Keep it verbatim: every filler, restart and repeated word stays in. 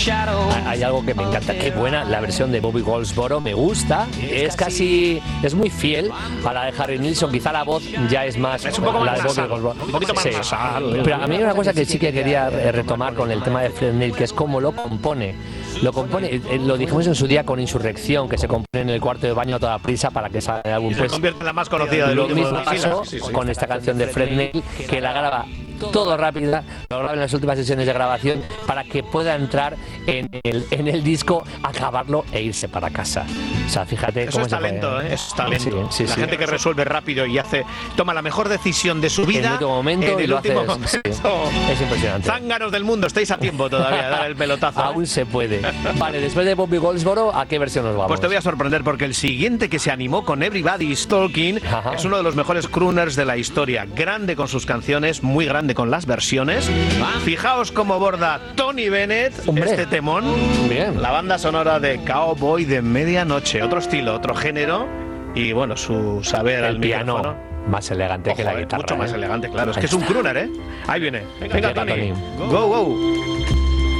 Hay algo que me encanta, qué buena la versión de Bobby Goldsboro, me gusta, es casi, es muy fiel a la de Harry Nilsson, quizá la voz ya es más, es un poco la más de Bobby nasal, Goldsboro. un poquito más sí. nasal. Pero a mí hay una cosa que sí que quería retomar con el tema de Fred Neil, que es cómo lo compone. Lo compone, lo dijimos en su día con Insurrección, que se compone en el cuarto de baño a toda prisa para que salga el álbum. Y se pues, convierte en la más conocida del lo último mismo pasó sí, sí. con esta canción de Fred Neil, que la graba todo rápida, lo graba en las últimas sesiones de grabación para que pueda entrar en el, en el disco, acabarlo e irse para casa. O sea, fíjate eso cómo es talento, puede... ¿eh? Es talento. Sí, sí, la sí. gente que resuelve rápido y hace, toma la mejor decisión de su vida en el último momento, en el y lo último haces, momento. Sí. Es impresionante. Zánganos del mundo, estáis a tiempo todavía de dar el pelotazo. Aún se puede. Vale, después de Bobby Goldsboro, ¿a qué versión nos vamos? Pues te voy a sorprender porque el siguiente, que se animó con Everybody's Talking, Ajá. es uno de los mejores crooners de la historia. Grande con sus canciones, muy grande con las versiones. Fijaos cómo borda Tony Bennett Hombre. este temón. Bien. La banda sonora de Cowboy de Medianoche. Otro estilo, otro género. Y bueno, su saber El al piano micrófono. más elegante Ojo, que la eh, guitarra. mucho más ¿eh? elegante, claro. Es Ahí que es un está. crooner, ¿eh? Ahí viene. Venga, Venga, Tony. Tony. Go, go.